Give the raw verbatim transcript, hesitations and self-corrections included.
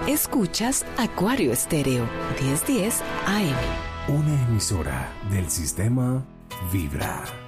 Escuchas Acuario Estéreo, diez diez A M. Una emisora del sistema Vibra.